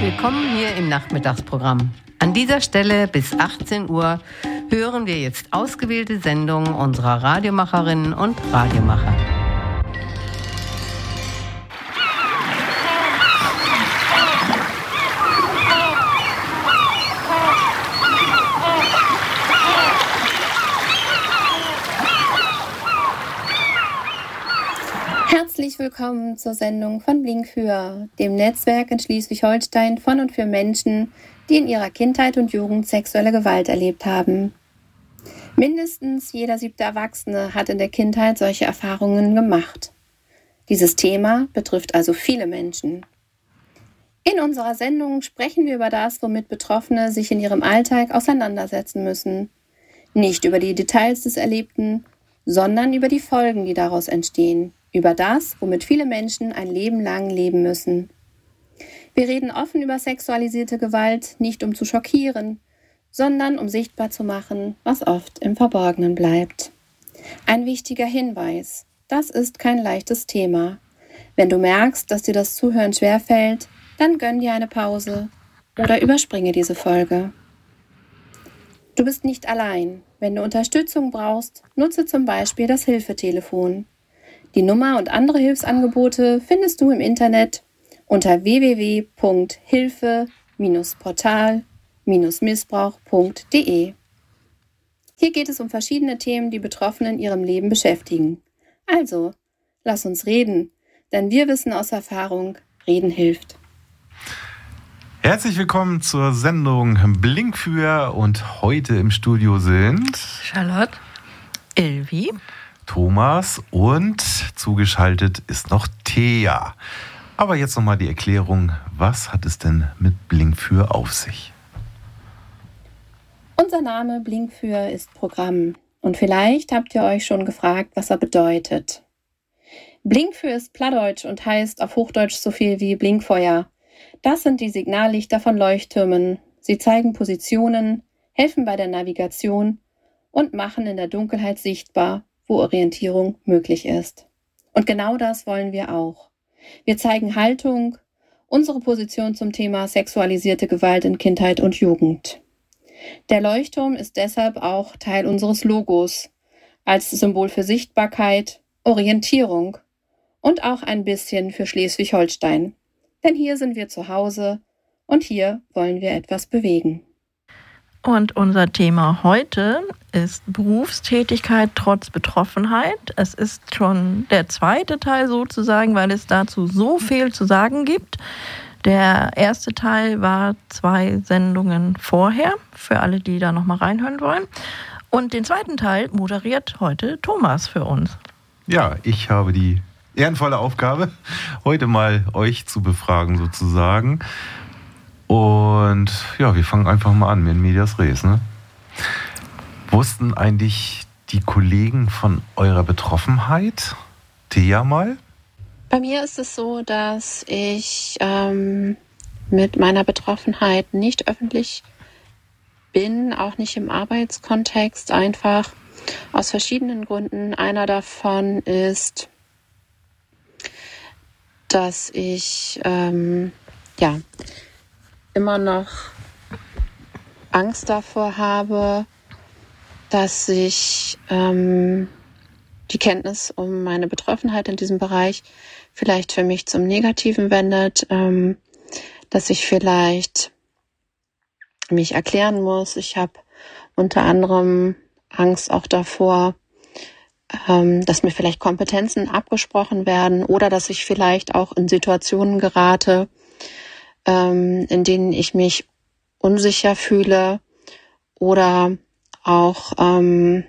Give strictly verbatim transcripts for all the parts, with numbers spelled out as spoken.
Willkommen hier im Nachmittagsprogramm. An dieser Stelle bis achtzehn Uhr hören wir jetzt ausgewählte Sendungen unserer Radiomacherinnen und Radiomacher. Herzlich willkommen zur Sendung von Blinkfür, dem Netzwerk in Schleswig-Holstein von und für Menschen, die in ihrer Kindheit und Jugend sexuelle Gewalt erlebt haben. Mindestens jeder siebte Erwachsene hat in der Kindheit solche Erfahrungen gemacht. Dieses Thema betrifft also viele Menschen. In unserer Sendung sprechen wir über das, womit Betroffene sich in ihrem Alltag auseinandersetzen müssen. Nicht über die Details des Erlebten, sondern über die Folgen, die daraus entstehen. Über das, womit viele Menschen ein Leben lang leben müssen. Wir reden offen über sexualisierte Gewalt, nicht um zu schockieren, sondern um sichtbar zu machen, was oft im Verborgenen bleibt. Ein wichtiger Hinweis: Das ist kein leichtes Thema. Wenn du merkst, dass dir das Zuhören schwerfällt, dann gönn dir eine Pause oder überspringe diese Folge. Du bist nicht allein. Wenn du Unterstützung brauchst, nutze zum Beispiel das Hilfetelefon. Die Nummer und andere Hilfsangebote findest du im Internet unter w w w punkt hilfe Bindestrich portal Bindestrich missbrauch punkt d e. Hier geht es um verschiedene Themen, die Betroffene in ihrem Leben beschäftigen. Also, lass uns reden, denn wir wissen aus Erfahrung, Reden hilft. Herzlich willkommen zur Sendung Blinkfür und heute im Studio sind Charlotte, Ilvi, Thomas und zugeschaltet ist noch Thea. Aber jetzt nochmal die Erklärung, was hat es denn mit Blinkfür auf sich? Unser Name Blinkfür ist Programm und vielleicht habt ihr euch schon gefragt, was er bedeutet. Blinkfür ist Plattdeutsch und heißt auf Hochdeutsch so viel wie Blinkfeuer. Das sind die Signallichter von Leuchttürmen. Sie zeigen Positionen, helfen bei der Navigation und machen in der Dunkelheit sichtbar, wo Orientierung möglich ist. Und genau das wollen wir auch. Wir zeigen Haltung, unsere Position zum Thema sexualisierte Gewalt in Kindheit und Jugend. Der Leuchtturm ist deshalb auch Teil unseres Logos, als Symbol für Sichtbarkeit, Orientierung und auch ein bisschen für Schleswig-Holstein. Denn hier sind wir zu Hause und hier wollen wir etwas bewegen. Und unser Thema heute ist Berufstätigkeit trotz Betroffenheit. Es ist schon der zweite Teil sozusagen, weil es dazu so viel zu sagen gibt. Der erste Teil war zwei Sendungen vorher, für alle, die da nochmal reinhören wollen. Und den zweiten Teil moderiert heute Thomas für uns. Ja, ich habe die ehrenvolle Aufgabe, heute mal euch zu befragen sozusagen. Und ja, wir fangen einfach mal an mit Medias Res, ne? Wussten eigentlich die Kollegen von eurer Betroffenheit? Thea mal? Bei mir ist es so, dass ich ähm, mit meiner Betroffenheit nicht öffentlich bin, auch nicht im Arbeitskontext, einfach aus verschiedenen Gründen. Einer davon ist, dass ich ähm, ja immer noch Angst davor habe, dass sich ähm, die Kenntnis um meine Betroffenheit in diesem Bereich vielleicht für mich zum Negativen wendet, ähm, dass ich vielleicht mich erklären muss. Ich habe unter anderem Angst auch davor, ähm, dass mir vielleicht Kompetenzen abgesprochen werden oder dass ich vielleicht auch in Situationen gerate, ähm, in denen ich mich unsicher fühle oder auch ähm,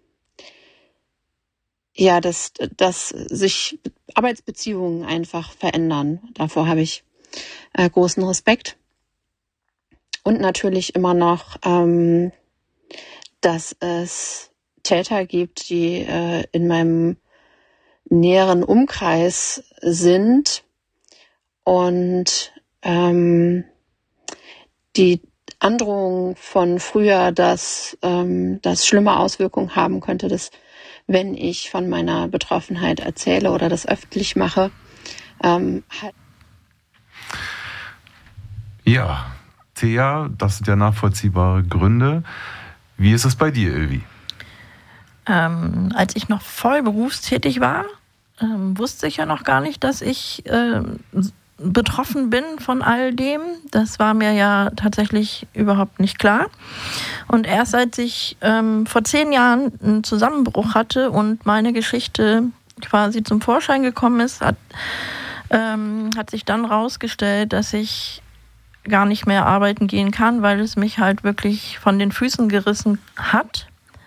ja, dass, dass sich Arbeitsbeziehungen einfach verändern. Davor habe ich äh, großen Respekt. Und natürlich immer noch, ähm, dass es Täter gibt, die äh, in meinem näheren Umkreis sind und ähm, die Androhung von früher, dass ähm, das schlimme Auswirkungen haben könnte, dass wenn ich von meiner Betroffenheit erzähle oder das öffentlich mache. Ähm, halt Ja, Thea, das sind ja nachvollziehbare Gründe. Wie ist es bei dir, Ilvi? Ähm, als ich noch voll berufstätig war, ähm, wusste ich ja noch gar nicht, dass ich äh, betroffen bin von all dem. Das war mir ja tatsächlich überhaupt nicht klar. Und erst als ich ähm, vor zehn Jahren einen Zusammenbruch hatte und meine Geschichte quasi zum Vorschein gekommen ist, hat, ähm, hat sich dann rausgestellt, dass ich gar nicht mehr arbeiten gehen kann, weil es mich halt wirklich von den Füßen gerissen hat.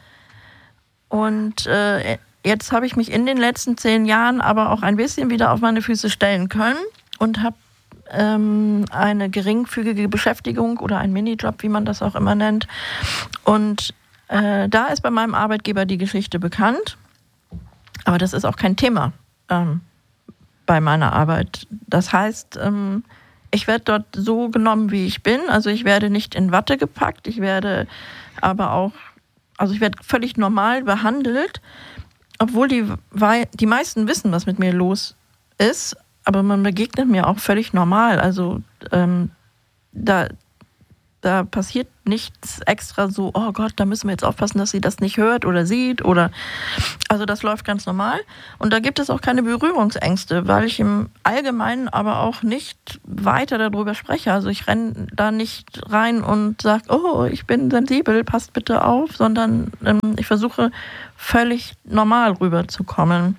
Und äh, jetzt habe ich mich in den letzten zehn Jahren aber auch ein bisschen wieder auf meine Füße stellen können und habe ähm, eine geringfügige Beschäftigung oder einen Minijob, wie man das auch immer nennt. Und äh, da ist bei meinem Arbeitgeber die Geschichte bekannt, aber das ist auch kein Thema ähm, bei meiner Arbeit. Das heißt, ähm, ich werde dort so genommen, wie ich bin. Also ich werde nicht in Watte gepackt, ich werde aber auch, also ich werde völlig normal behandelt, obwohl die, die meisten wissen, was mit mir los ist, aber man begegnet mir auch völlig normal. Also ähm, da, da passiert nichts extra so, oh Gott, da müssen wir jetzt aufpassen, dass sie das nicht hört oder sieht oder, also das läuft ganz normal. Und da gibt es auch keine Berührungsängste, weil ich im Allgemeinen aber auch nicht weiter darüber spreche. Also ich renne da nicht rein und sage, oh, ich bin sensibel, passt bitte auf, sondern ähm, ich versuche völlig normal rüberzukommen.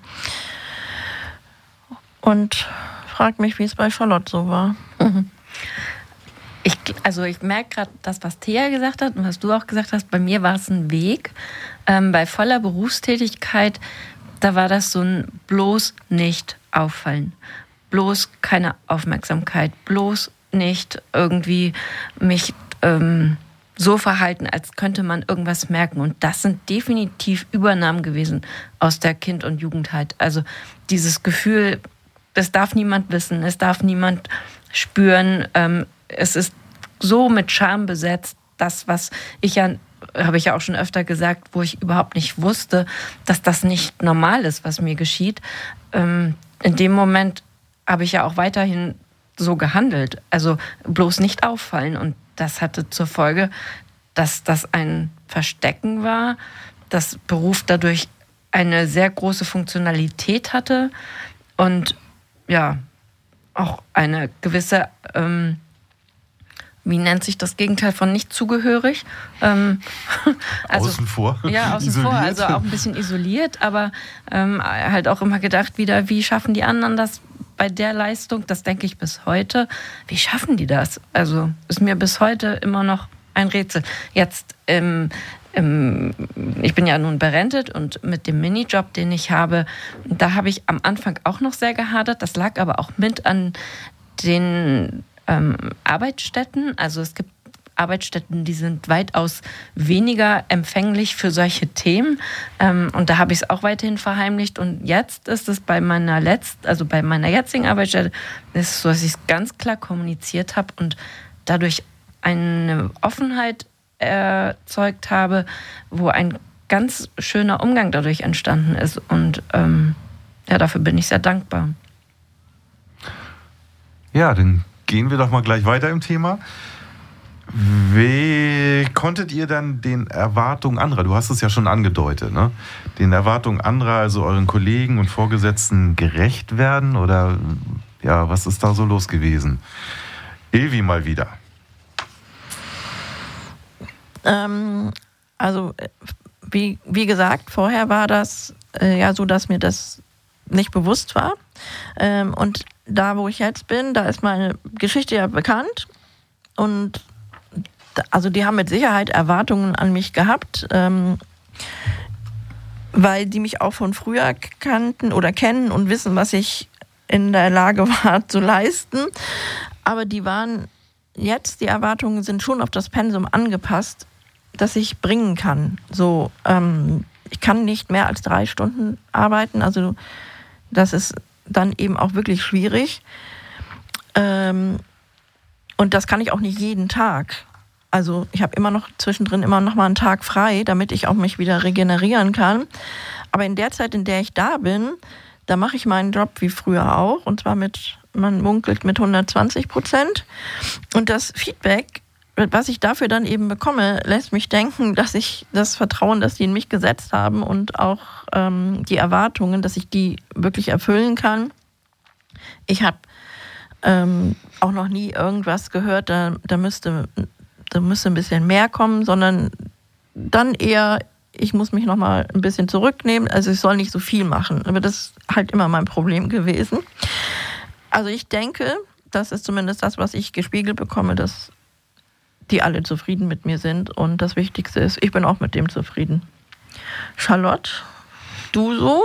Und frag mich, wie es bei Charlotte so war. Mhm. Ich, also ich merke gerade das, was Thea gesagt hat und was du auch gesagt hast, bei mir war es ein Weg. Ähm, bei voller Berufstätigkeit, da war das so ein bloß nicht auffallen. Bloß keine Aufmerksamkeit, bloß nicht irgendwie mich ähm, so verhalten, als könnte man irgendwas merken. Und das sind definitiv Übernahmen gewesen aus der Kind- und Jugendheit. Also dieses Gefühl, das darf niemand wissen, es darf niemand spüren. Ähm, es ist so mit Scham besetzt, das, was ich ja, habe ich ja auch schon öfter gesagt, wo ich überhaupt nicht wusste, dass das nicht normal ist, was mir geschieht. Ähm, in dem Moment habe ich ja auch weiterhin so gehandelt, also bloß nicht auffallen. Und das hatte zur Folge, dass das ein Verstecken war, dass Beruf dadurch eine sehr große Funktionalität hatte und ja, auch eine gewisse, ähm, wie nennt sich das Gegenteil von nicht zugehörig? Ähm, also, außen vor. Ja, außen isoliert. vor, also auch ein bisschen isoliert, aber ähm, halt auch immer gedacht wieder, wie schaffen die anderen das bei der Leistung? Das denke ich bis heute. Wie schaffen die das? Also ist mir bis heute immer noch ein Rätsel. Jetzt ähm, ich bin ja nun berentet und mit dem Minijob, den ich habe, da habe ich am Anfang auch noch sehr gehadert. Das lag aber auch mit an den ähm, Arbeitsstätten. Also es gibt Arbeitsstätten, die sind weitaus weniger empfänglich für solche Themen. Ähm, und da habe ich es auch weiterhin verheimlicht. Und jetzt ist es bei meiner letzt, also bei meiner jetzigen Arbeitsstätte, ist es so, dass ich es ganz klar kommuniziert habe und dadurch eine Offenheit erzeugt habe, wo ein ganz schöner Umgang dadurch entstanden ist. Und ähm, ja, dafür bin ich sehr dankbar. Ja, dann gehen wir doch mal gleich weiter im Thema. Wie konntet ihr dann den Erwartungen anderer, du hast es ja schon angedeutet, ne? Den Erwartungen anderer, also euren Kollegen und Vorgesetzten gerecht werden? Oder ja, was ist da so los gewesen? Ilvi mal wieder. Ähm, also wie, wie gesagt, vorher war das äh, ja so, dass mir das nicht bewusst war. Ähm, und da, wo ich jetzt bin, da ist meine Geschichte ja bekannt. Und da, also die haben mit Sicherheit Erwartungen an mich gehabt, ähm, weil die mich auch von früher kannten oder kennen und wissen, was ich in der Lage war zu leisten. Aber die waren jetzt, die Erwartungen sind schon auf das Pensum angepasst, das ich bringen kann. So, ähm, ich kann nicht mehr als drei Stunden arbeiten, also das ist dann eben auch wirklich schwierig. Ähm, und das kann ich auch nicht jeden Tag. Also ich habe immer noch zwischendrin immer noch mal einen Tag frei, damit ich auch mich wieder regenerieren kann. Aber in der Zeit, in der ich da bin, da mache ich meinen Job wie früher auch, und zwar mit man munkelt mit hundertzwanzig Prozent. Und das Feedback, was ich dafür dann eben bekomme, lässt mich denken, dass ich das Vertrauen, das die in mich gesetzt haben und auch ähm, die Erwartungen, dass ich die wirklich erfüllen kann. Ich habe ähm, auch noch nie irgendwas gehört, da, da, müsste, da müsste ein bisschen mehr kommen, sondern dann eher, ich muss mich noch mal ein bisschen zurücknehmen, also ich soll nicht so viel machen. Aber das ist halt immer mein Problem gewesen. Also ich denke, das ist zumindest das, was ich gespiegelt bekomme, dass die alle zufrieden mit mir sind. Und das Wichtigste ist, ich bin auch mit dem zufrieden. Charlotte, du so?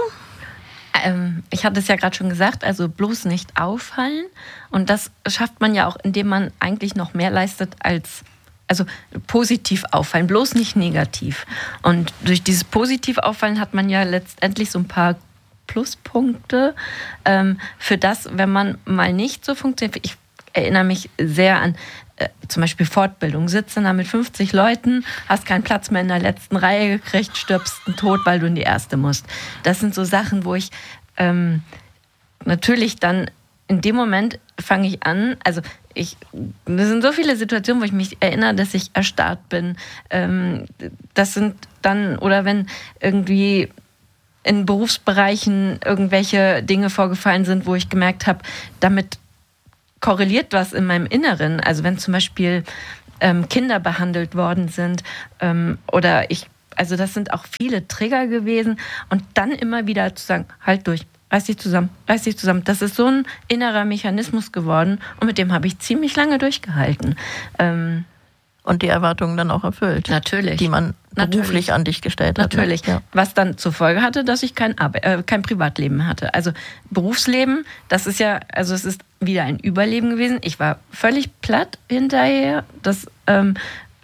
Ähm, ich hatte es ja gerade schon gesagt, also bloß nicht auffallen. Und das schafft man ja auch, indem man eigentlich noch mehr leistet als, also positiv auffallen, bloß nicht negativ. Und durch dieses positiv auffallen hat man ja letztendlich so ein paar Pluspunkte ähm, für das, wenn man mal nicht so funktioniert. Ich erinnere mich sehr an äh, zum Beispiel Fortbildung. Sitzen da mit fünfzig Leuten, hast keinen Platz mehr in der letzten Reihe gekriegt, stirbst einen Tod, weil du in die erste musst. Das sind so Sachen, wo ich ähm, natürlich dann in dem Moment fange ich an, also ich, das sind so viele Situationen, wo ich mich erinnere, dass ich erstarrt bin. Ähm, das sind dann, oder wenn irgendwie in Berufsbereichen irgendwelche Dinge vorgefallen sind, wo ich gemerkt habe, damit korreliert was in meinem Inneren. Also wenn zum Beispiel ähm, Kinder behandelt worden sind ähm, oder ich, also das sind auch viele Trigger gewesen und dann immer wieder zu sagen, halt durch, reiß dich zusammen, reiß dich zusammen. Das ist so ein innerer Mechanismus geworden und mit dem habe ich ziemlich lange durchgehalten. Ähm, Und die Erwartungen dann auch erfüllt. Natürlich. Die man beruflich Natürlich. an dich gestellt hat. Natürlich. Ja. Was dann zur Folge hatte, dass ich kein, Arbe- äh, kein Privatleben mehr hatte. Also Berufsleben, das ist ja, also es ist wieder ein Überleben gewesen. Ich war völlig platt hinterher. Das ähm,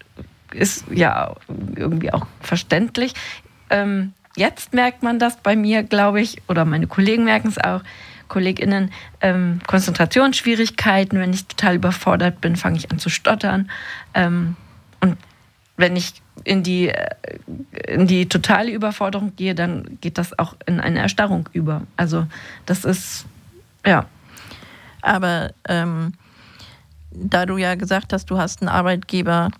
ist ja irgendwie auch verständlich. Ähm, jetzt merkt man das bei mir, glaube ich, oder meine Kollegen merken es auch, KollegInnen, ähm, Konzentrationsschwierigkeiten. Wenn ich total überfordert bin, fange ich an zu stottern. Ähm, und wenn ich in die, in die totale Überforderung gehe, dann geht das auch in eine Erstarrung über. Also das ist, ja. Aber ähm, da du ja gesagt hast, du hast einen Arbeitgeber,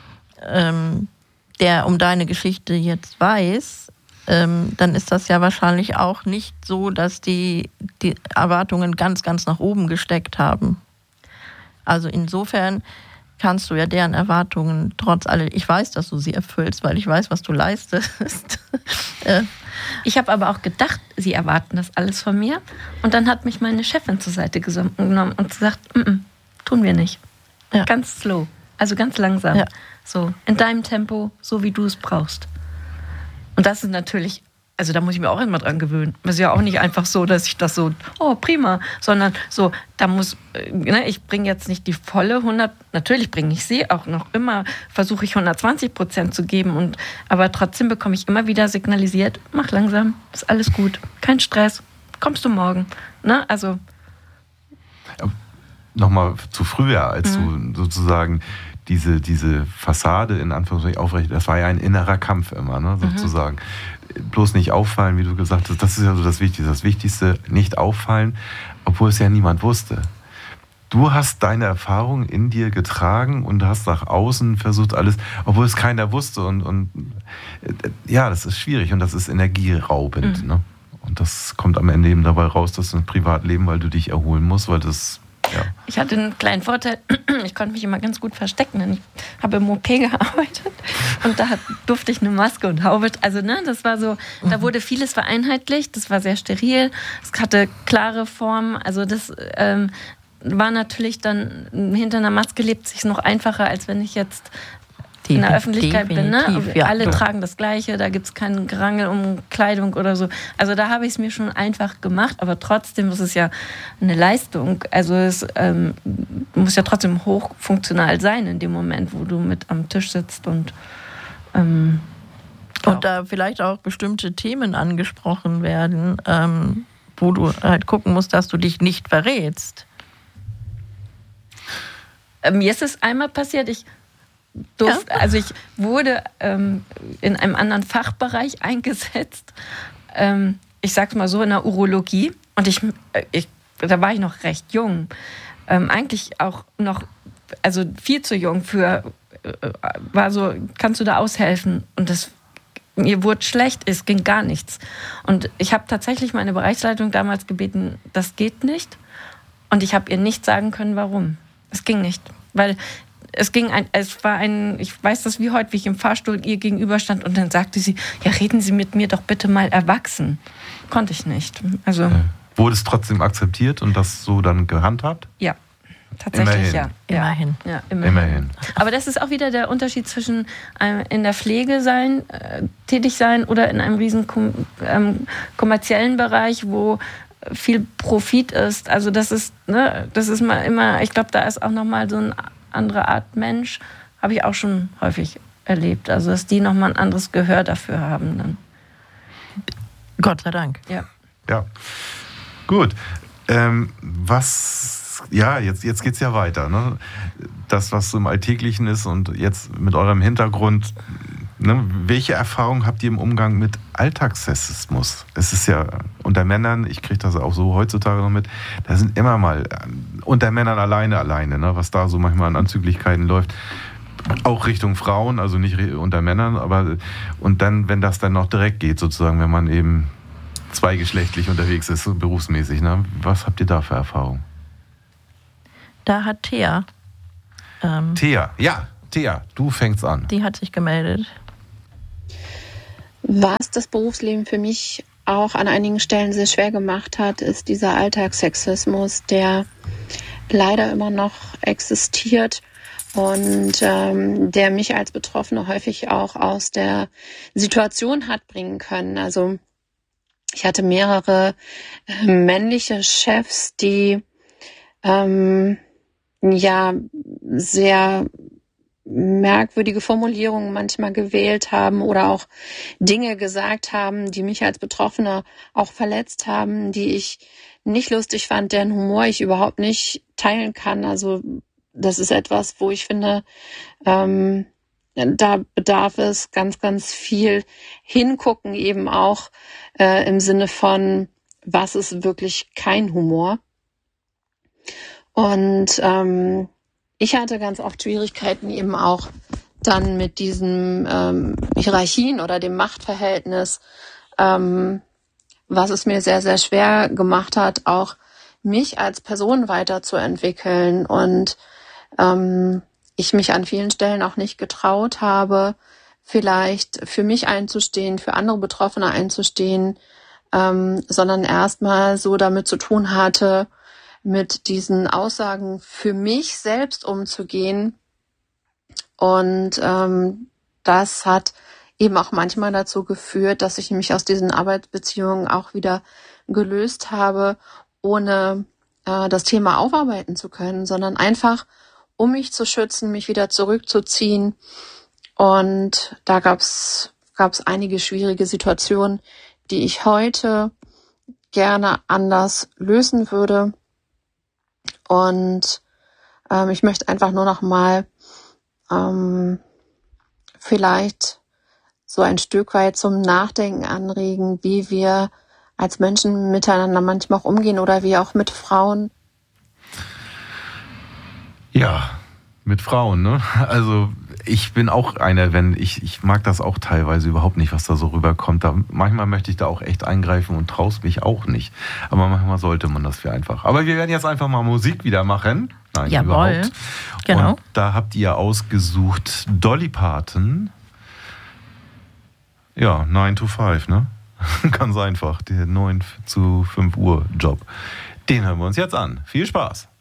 ähm, der um deine Geschichte jetzt weiß, ähm, dann ist das ja wahrscheinlich auch nicht so, dass die, die Erwartungen ganz, ganz nach oben gesteckt haben. Also insofern kannst du ja deren Erwartungen trotz allem, ich weiß, dass du sie erfüllst, weil ich weiß, was du leistest. Ich habe aber auch gedacht, sie erwarten das alles von mir. Und dann hat mich meine Chefin zur Seite genommen und gesagt, M-m, tun wir nicht. Ja. Ganz slow, also ganz langsam. Ja. So, in deinem Tempo, so wie du es brauchst. Und das ist natürlich, also da muss ich mir auch immer dran gewöhnen. Es ist ja auch nicht einfach so, dass ich das so, oh prima, sondern so, da muss, ne, ich bringe jetzt nicht die volle hundert, natürlich bringe ich sie, auch noch immer versuche ich hundertzwanzig Prozent zu geben, und, aber trotzdem bekomme ich immer wieder signalisiert, mach langsam, ist alles gut, kein Stress, kommst du morgen. Ne? Also nochmal zu früher, als mhm. du sozusagen diese, diese Fassade in Anführungszeichen aufrecht, das war ja ein innerer Kampf immer, ne, sozusagen. Mhm. Bloß nicht auffallen, wie du gesagt hast, das ist ja so das Wichtigste. Das Wichtigste, nicht auffallen, obwohl es ja niemand wusste. Du hast deine Erfahrung in dir getragen und hast nach außen versucht alles, obwohl es keiner wusste. Und, und ja, das ist schwierig und das ist energieraubend. Mhm. Ne? Und das kommt am Ende eben dabei raus, dass du ein Privatleben, weil du dich erholen musst, weil das... Ja. Ich hatte einen kleinen Vorteil, ich konnte mich immer ganz gut verstecken, denn ich habe im O P gearbeitet und da durfte ich eine Maske und Haube, also ne, das war so, mhm. da wurde vieles vereinheitlicht, das war sehr steril, es hatte klare Formen, also das ähm, war natürlich dann, hinter einer Maske lebt es sich noch einfacher, als wenn ich jetzt in der Öffentlichkeit bin. Ne? Ja. Alle ja. tragen das Gleiche, da gibt es keinen Gerangel um Kleidung oder so. Also da habe ich es mir schon einfach gemacht, aber trotzdem ist es ja eine Leistung. Also es ähm, muss ja trotzdem hochfunktional sein in dem Moment, wo du mit am Tisch sitzt und ähm, und da vielleicht auch bestimmte Themen angesprochen werden, ähm, wo du halt gucken musst, dass du dich nicht verrätst. Ähm, mir ist es einmal passiert, ich Durfte, ja. Also ich wurde ähm, in einem anderen Fachbereich eingesetzt, ähm, ich sag's mal so, in der Urologie. Und ich, ich da war ich noch recht jung. Ähm, eigentlich auch noch, also viel zu jung für, äh, war so, kannst du da aushelfen? Und das, mir wurde schlecht, es ging gar nichts. Und ich habe tatsächlich meine Bereichsleitung damals gebeten, das geht nicht. Und ich habe ihr nicht sagen können, warum. Es ging nicht, weil es ging ein, es war ein, ich weiß das wie heute, wie ich im Fahrstuhl ihr gegenüberstand und dann sagte sie, ja, reden Sie mit mir doch bitte mal erwachsen. Konnte ich nicht. Also ja. Wurde es trotzdem akzeptiert und das so dann gehandhabt? Ja, tatsächlich immerhin. ja. Immerhin. Ja, immerhin. Immerhin. Aber das ist auch wieder der Unterschied zwischen ähm, in der Pflege sein, äh, tätig sein oder in einem riesen kom- ähm, kommerziellen Bereich, wo viel Profit ist. Also das ist, ne, das ist mal immer, ich glaube, da ist auch nochmal so eine andere Art Mensch, habe ich auch schon häufig erlebt. Also dass die nochmal ein anderes Gehör dafür haben dann. Gott sei Dank. Ja. Ja. Gut. Ähm, was, ja, jetzt, jetzt geht es ja weiter. Ne? Das, was so im Alltäglichen ist und jetzt mit eurem Hintergrund, ne? Welche Erfahrungen habt ihr im Umgang mit Alltagssexismus? Es ist ja unter Männern, ich kriege das auch so heutzutage noch mit, da sind immer mal unter Männern alleine, alleine, ne? Was da so manchmal an Anzüglichkeiten läuft. Auch Richtung Frauen, also nicht unter Männern, aber und dann, wenn das dann noch direkt geht, sozusagen, wenn man eben zweigeschlechtlich unterwegs ist, berufsmäßig, ne? Was habt ihr da für Erfahrungen? Da hat Thea. Ähm, Thea, ja, Thea, du fängst an. Die hat sich gemeldet. Was das Berufsleben für mich auch an einigen Stellen sehr schwer gemacht hat, ist dieser Alltagssexismus, der leider immer noch existiert und ähm, der mich als Betroffene häufig auch aus der Situation hat bringen können. Also ich hatte mehrere äh, männliche Chefs, die ähm, ja sehr merkwürdige Formulierungen manchmal gewählt haben oder auch Dinge gesagt haben, die mich als Betroffene auch verletzt haben, die ich nicht lustig fand, deren Humor ich überhaupt nicht teilen kann. Also das ist etwas, wo ich finde, ähm, da bedarf es ganz, ganz viel hingucken, eben auch äh, im Sinne von, was ist wirklich kein Humor. Und ähm, ich hatte ganz oft Schwierigkeiten eben auch dann mit diesen ähm, Hierarchien oder dem Machtverhältnis, ähm, was es mir sehr, sehr schwer gemacht hat, auch mich als Person weiterzuentwickeln und ähm, ich mich an vielen Stellen auch nicht getraut habe, vielleicht für mich einzustehen, für andere Betroffene einzustehen, ähm, sondern erstmal so damit zu tun hatte, mit diesen Aussagen für mich selbst umzugehen. Und ähm, das hat eben auch manchmal dazu geführt, dass ich mich aus diesen Arbeitsbeziehungen auch wieder gelöst habe, ohne äh, das Thema aufarbeiten zu können, sondern einfach, um mich zu schützen, mich wieder zurückzuziehen. Und da gab's gab's einige schwierige Situationen, die ich heute gerne anders lösen würde. Und ähm, ich möchte einfach nur noch mal ähm, vielleicht so ein Stück weit zum Nachdenken anregen, wie wir als Menschen miteinander manchmal auch umgehen oder wie auch mit Frauen. Ja, mit Frauen, ne? Also ich bin auch einer, wenn ich, ich mag das auch teilweise überhaupt nicht, was da so rüberkommt. Da, manchmal möchte ich da auch echt eingreifen und traue mich auch nicht. Aber manchmal sollte man das für einfach. Aber wir werden jetzt einfach mal Musik wieder machen. Nein, Jawohl. überhaupt. Genau. Und da habt ihr ausgesucht Dolly Parton. Ja, nine to five, ne? Ganz einfach. Der neun zu fünf Uhr Job. Den hören wir uns jetzt an. Viel Spaß.